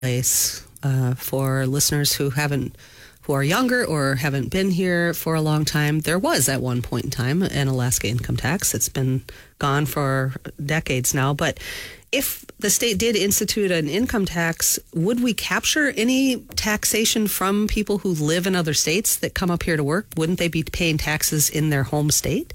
place for listeners who are younger or haven't been here for a long time. There was at one point in time an Alaska income tax. It's been gone for decades now. But if the state did institute an income tax, would we capture any taxation from people who live in other states that come up here to work? Wouldn't they be paying taxes in their home state?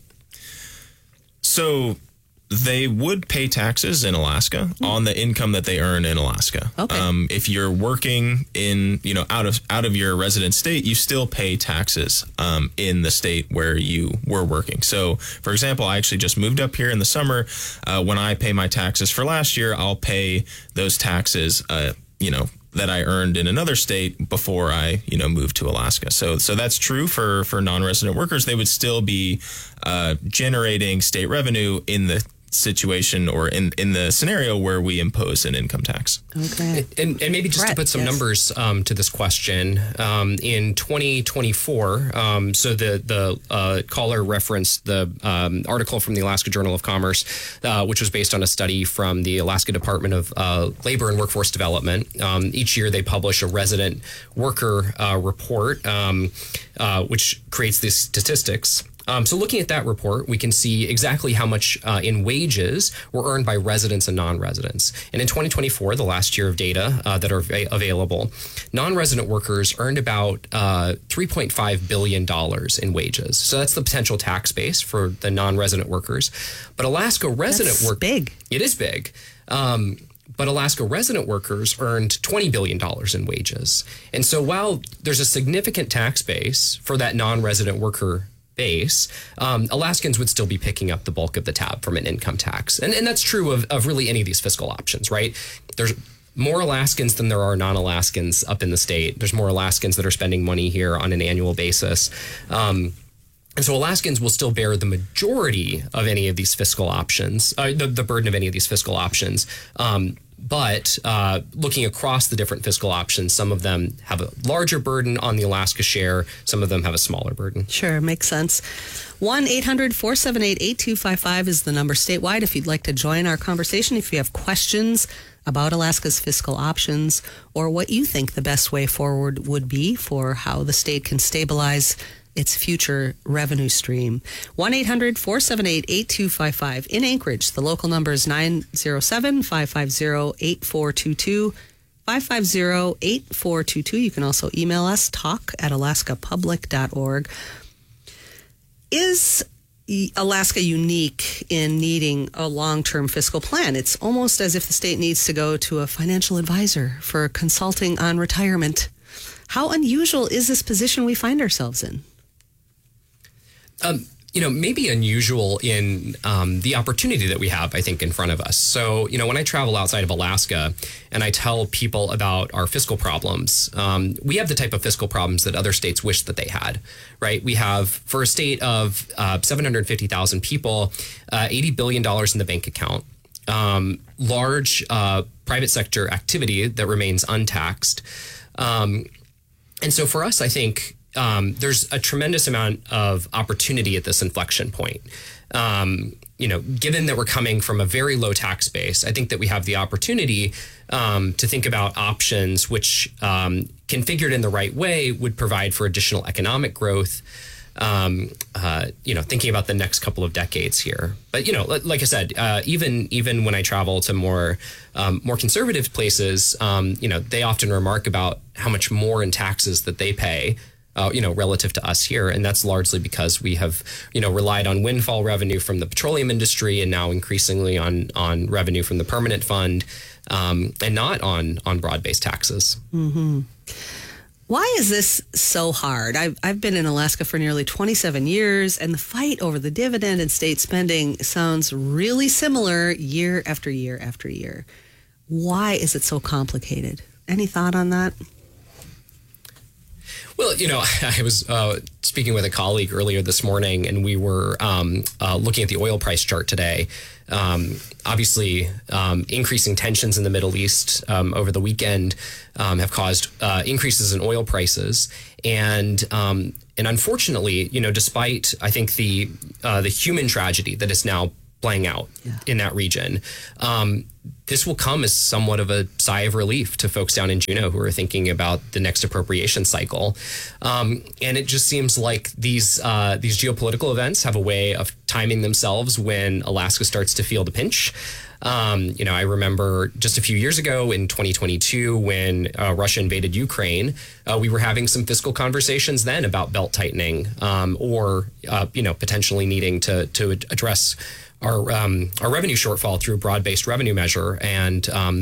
So they would pay taxes in Alaska on the income that they earn in Alaska. Okay. If you're working in, out of your resident state, you still pay taxes in the state where you were working. So, for example, I actually just moved up here in the summer. When I pay my taxes for last year, I'll pay those taxes, that I earned in another state before I, moved to Alaska. So that's true for non-resident workers. They would still be generating state revenue in the situation or in the scenario where we impose an income tax. Okay. And maybe just to put some numbers to this question, in 2024, so the caller referenced the article from the Alaska Journal of Commerce, which was based on a study from the Alaska Department of Labor and Workforce Development. Each year they publish a resident worker report, which creates these statistics. So looking at that report, we can see exactly how much in wages were earned by residents and non-residents. And in 2024, the last year of data that are available, non-resident workers earned about $3.5 billion in wages. So that's the potential tax base for the non-resident workers. But Alaska resident workers... big. It is big. But Alaska resident workers earned $20 billion in wages. And so while there's a significant tax base for that non-resident worker base, Alaskans would still be picking up the bulk of the tab from an income tax. And that's true of really any of these fiscal options, right? There's more Alaskans than there are non-Alaskans up in the state. There's more Alaskans that are spending money here on an annual basis. And so Alaskans will still bear the majority of any of these fiscal options, the burden of any of these fiscal options. But looking across the different fiscal options, some of them have a larger burden on the Alaska share. Some of them have a smaller burden. Sure, makes sense. 1-800-478-8255 is the number statewide if you'd like to join our conversation. If you have questions about Alaska's fiscal options or what you think the best way forward would be for how the state can stabilize its future revenue stream. 1-800-478-8255. In Anchorage, the local number is 907-550-8422. 550-8422. You can also email us, talk@alaskapublic.org. Is Alaska unique in needing a long-term fiscal plan? It's almost as if the state needs to go to a financial advisor for consulting on retirement. How unusual is this position we find ourselves in? Maybe unusual in the opportunity that we have, I think, in front of us. So, when I travel outside of Alaska and I tell people about our fiscal problems, we have the type of fiscal problems that other states wish that they had, right? We have, for a state of 750,000 people, $80 billion in the bank account, large private sector activity that remains untaxed. And so for us, I think, there's a tremendous amount of opportunity at this inflection point. Given that we're coming from a very low tax base, I think that we have the opportunity to think about options which, configured in the right way, would provide for additional economic growth. Thinking about the next couple of decades here. But, like I said, even when I travel to more conservative places, they often remark about how much more in taxes that they pay relative to us here. And that's largely because we have, relied on windfall revenue from the petroleum industry and now increasingly on revenue from the permanent fund, and not on broad-based taxes. Mm-hmm. Why is this so hard? I've been in Alaska for nearly 27 years, and the fight over the dividend and state spending sounds really similar year after year after year. Why is it so complicated? Any thought on that? Well, I was speaking with a colleague earlier this morning, and we were looking at the oil price chart today. Obviously, increasing tensions in the Middle East over the weekend have caused increases in oil prices. And unfortunately, despite, I think, the human tragedy that is now playing out in that region. This will come as somewhat of a sigh of relief to folks down in Juneau who are thinking about the next appropriation cycle. And it just seems like these geopolitical events have a way of timing themselves when Alaska starts to feel the pinch. I remember just a few years ago in 2022 when Russia invaded Ukraine, we were having some fiscal conversations then about belt tightening or potentially needing to address our revenue shortfall through a broad-based revenue measure. And,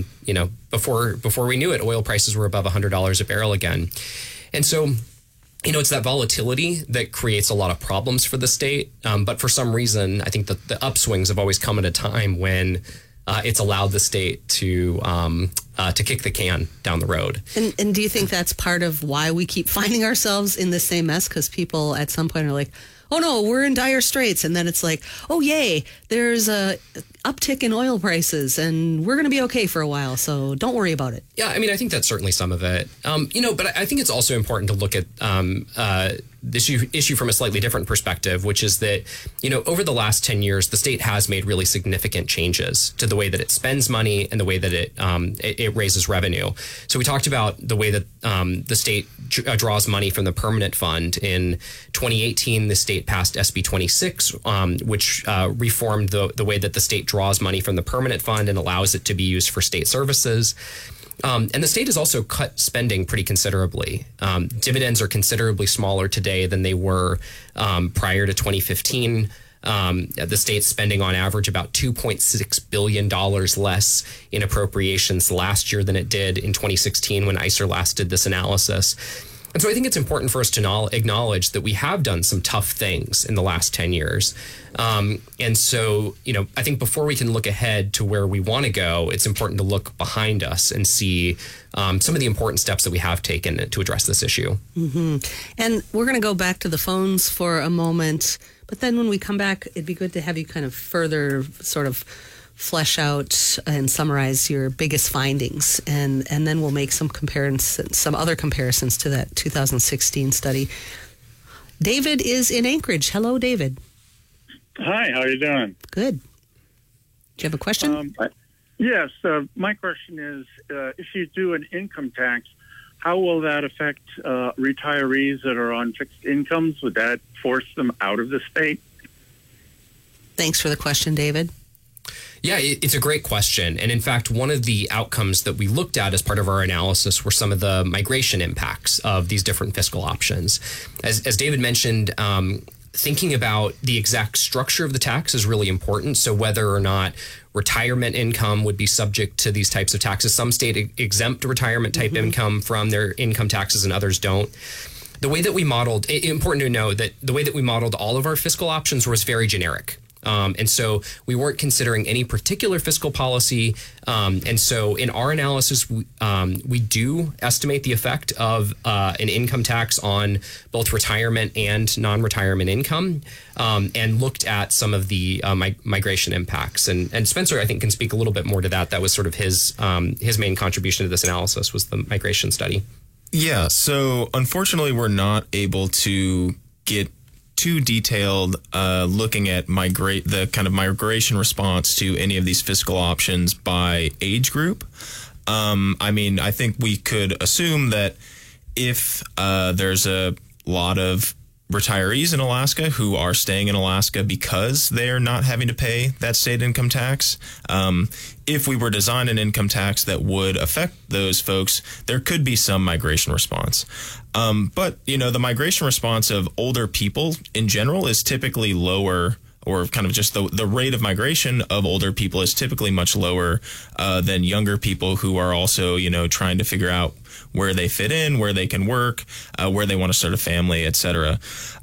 before we knew it, oil prices were above $100 a barrel again. And so, it's that volatility that creates a lot of problems for the state. But for some reason, I think that the upswings have always come at a time when it's allowed the state to kick the can down the road. And do you think that's part of why we keep finding ourselves in the same mess? Because people at some point are like, oh no, we're in dire straits. And then it's like, oh yay, there's a uptick in oil prices and we're going to be okay for a while. So don't worry about it. Yeah, I mean, I think that's certainly some of it. But I think it's also important to look at this issue from a slightly different perspective, which is that, over the last 10 years, the state has made really significant changes to the way that it spends money and the way that it raises revenue. So we talked about the way that the state draws money from the permanent fund. In 2018, the state passed SB 26, which reformed the way that the state draws money from the permanent fund and allows it to be used for state services. And the state has also cut spending pretty considerably. Dividends are considerably smaller today than they were prior to 2015. The state's spending on average about $2.6 billion less in appropriations last year than it did in 2016 when ICER last did this analysis. And so I think it's important for us to acknowledge that we have done some tough things in the last 10 years. And so, I think before we can look ahead to where we want to go, it's important to look behind us and see some of the important steps that we have taken to address this issue. Mm-hmm. And we're going to go back to the phones for a moment. But then when we come back, it'd be good to have you kind of further sort of flesh out and summarize your biggest findings, and then we'll make some other comparisons to that 2016 study. David is in Anchorage. Hello, David. Hi, how are you doing? Good. Do you have a question? Yes. My question is, if you do an income tax, how will that affect retirees that are on fixed incomes? Would that force them out of the state? Thanks for the question, David. Yeah, it's a great question. And in fact, one of the outcomes that we looked at as part of our analysis were some of the migration impacts of these different fiscal options. As David mentioned, thinking about the exact structure of the tax is really important. So whether or not retirement income would be subject to these types of taxes, some state exempt retirement type income from their income taxes and others don't. The way that we modeled, important to know that the way that we modeled all of our fiscal options was very generic. And so we weren't considering any particular fiscal policy. And so in our analysis, we do estimate the effect of an income tax on both retirement and non-retirement income, and looked at some of the migration impacts. And Spencer, I think, can speak a little bit more to that. That was sort of his main contribution to this analysis was the migration study. Yeah. So unfortunately, we're not able to get too detailed looking at the kind of migration response to any of these fiscal options by age group. I think we could assume that if there's a lot of retirees in Alaska who are staying in Alaska because they're not having to pay that state income tax, if we were to design an income tax that would affect those folks, there could be some migration response. But, the migration response of older people in general is typically lower, or kind of just the rate of migration of older people is typically much lower than younger people who are also, trying to figure out where they fit in, where they can work, where they want to start a family, et cetera.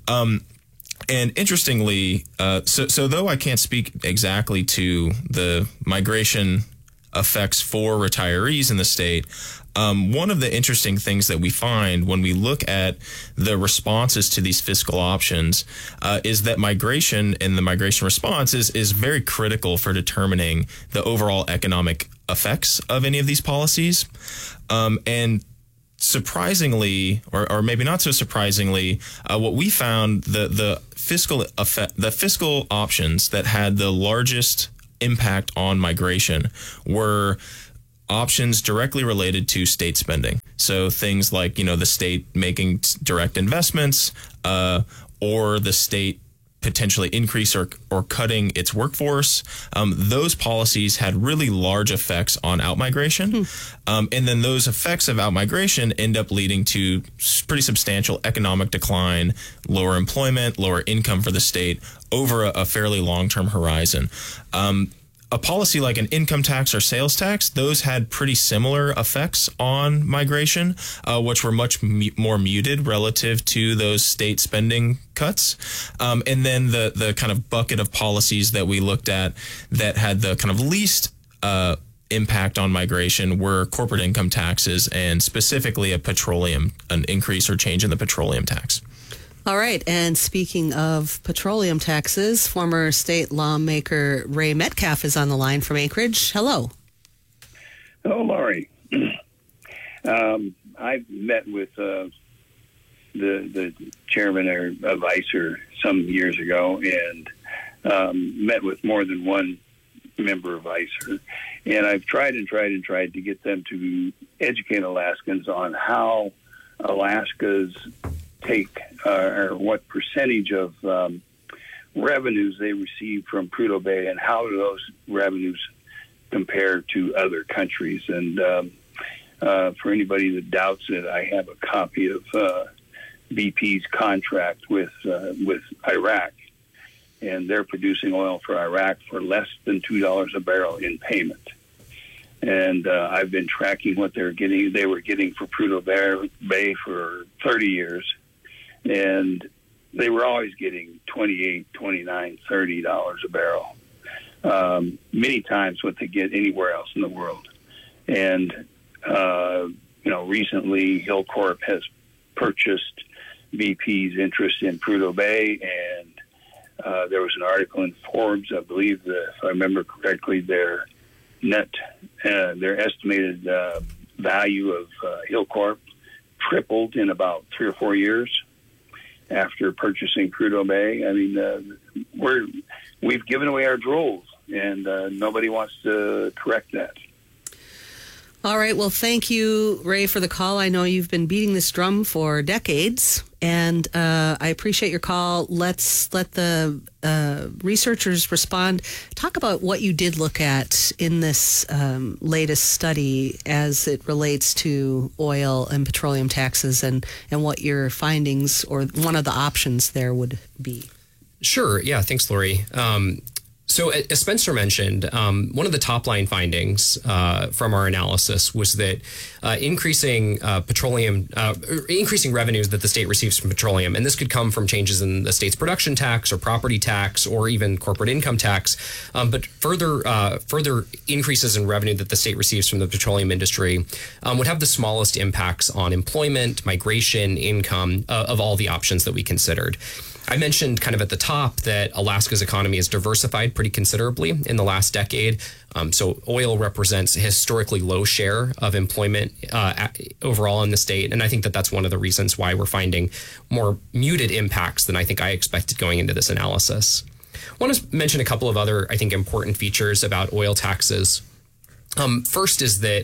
And interestingly, so though I can't speak exactly to the migration effects for retirees in the state, one of the interesting things that we find when we look at the responses to these fiscal options is that migration and the migration response is very critical for determining the overall economic effects of any of these policies. And surprisingly, or maybe not so surprisingly, what we found, the fiscal options that had the largest impact on migration were options directly related to state spending. So things like, the state making direct investments, or the state potentially increase or cutting its workforce. Those policies had really large effects on outmigration. And then those effects of outmigration end up leading to pretty substantial economic decline, lower employment, lower income for the state over a fairly long-term horizon. A policy like an income tax or sales tax, those had pretty similar effects on migration, which were much more muted relative to those state spending cuts. And then the kind of bucket of policies that we looked at that had the kind of least impact on migration were corporate income taxes, and specifically an increase or change in the petroleum tax. All right. And speaking of petroleum taxes, former state lawmaker Ray Metcalf is on the line from Anchorage. Hello. Hello, Laurie. I've met with the chairman of ICER some years ago, and met with more than one member of ICER. And I've tried to get them to educate Alaskans on how Alaska's take or what percentage of revenues they receive from Prudhoe Bay, and how do those revenues compare to other countries. And for anybody that doubts it, I have a copy of BP's contract with Iraq, and they're producing oil for Iraq for less than $2 a barrel in payment. And I've been tracking what they were getting for Prudhoe Bay for 30 years. And they were always getting $28, $29, $30 a barrel, many times what they get anywhere else in the world. And, recently Hilcorp has purchased BP's interest in Prudhoe Bay, and there was an article in Forbes, I believe, that, if I remember correctly, their estimated value of Hilcorp tripled in about 3 or 4 years after purchasing Prudhoe Bay. I mean, we've given away our jewels, and nobody wants to correct that. All right. Well, thank you, Ray, for the call. I know you've been beating this drum for decades, and I appreciate your call. Let's let the researchers respond. Talk about what you did look at in this latest study as it relates to oil and petroleum taxes, and what your findings or one of the options there would be. Sure. Yeah. Thanks, Lori. So as Spencer mentioned, one of the top line findings from our analysis was that increasing revenues that the state receives from petroleum, and this could come from changes in the state's production tax or property tax or even corporate income tax, but further increases in revenue that the state receives from the petroleum industry would have the smallest impacts on employment, migration, income of all the options that we considered. I mentioned kind of at the top that Alaska's economy is diversified pretty considerably in the last decade. So oil represents a historically low share of employment overall in the state. And I think that that's one of the reasons why we're finding more muted impacts than I think I expected going into this analysis. I want to mention a couple of other, I think, important features about oil taxes. First is that,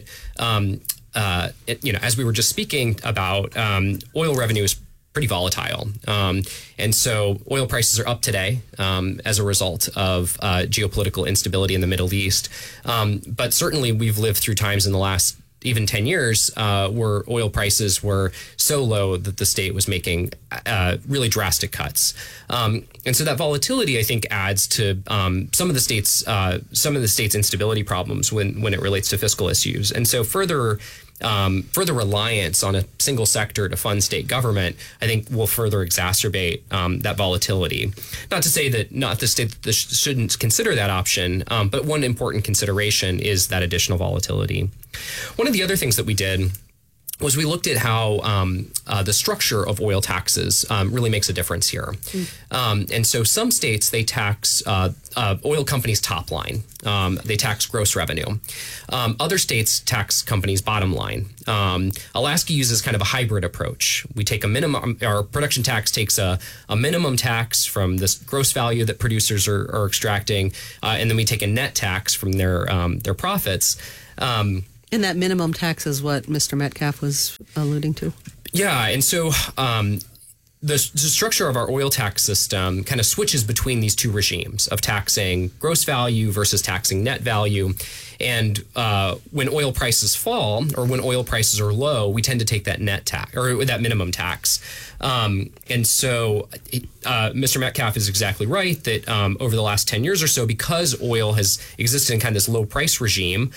as we were just speaking about, oil revenue is pretty volatile. And so oil prices are up today as a result of geopolitical instability in the Middle East. But certainly we've lived through times in the last even 10 years where oil prices were so low that the state was making really drastic cuts. And so that volatility, I think, adds to some of the state's instability problems when it relates to fiscal issues. And so further reliance on a single sector to fund state government, I think, will further exacerbate that volatility. Not to say that the state shouldn't consider that option, but one important consideration is that additional volatility. One of the other things that we did was we looked at how the structure of oil taxes really makes a difference here. And so some states, they tax oil companies' top line. They tax gross revenue. Other states tax companies' bottom line. Alaska uses kind of a hybrid approach. We take a minimum, our production tax takes a minimum tax from this gross value that producers are extracting, and then we take a net tax from their profits. And that minimum tax is what Mr. Metcalf was alluding to. Yeah, and so the structure of our oil tax system kind of switches between these two regimes of taxing gross value versus taxing net value. And when oil prices fall or when oil prices are low, we tend to take that net tax or that minimum tax. And so Mr. Metcalf is exactly right that over the last 10 years or so, because oil has existed in kind of this low price regime,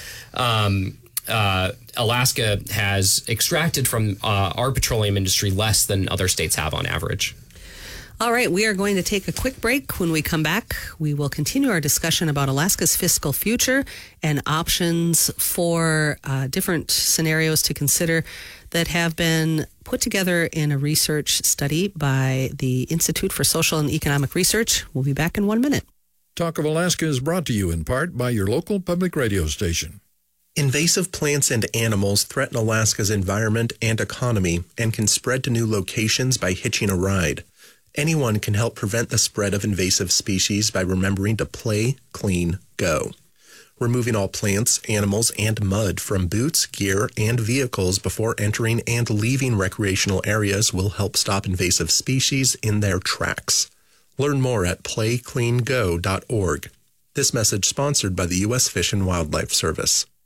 Alaska has extracted from our petroleum industry less than other states have on average. All right, we are going to take a quick break. When we come back, we will continue our discussion about Alaska's fiscal future and options for different scenarios to consider that have been put together in a research study by the Institute for Social and Economic Research. We'll be back in 1 minute. Talk of Alaska is brought to you in part by your local public radio station. Invasive plants and animals threaten Alaska's environment and economy and can spread to new locations by hitching a ride. Anyone can help prevent the spread of invasive species by remembering to play, clean, go. Removing all plants, animals, and mud from boots, gear, and vehicles before entering and leaving recreational areas will help stop invasive species in their tracks. Learn more at playcleango.org. This message sponsored by the U.S. Fish and Wildlife Service.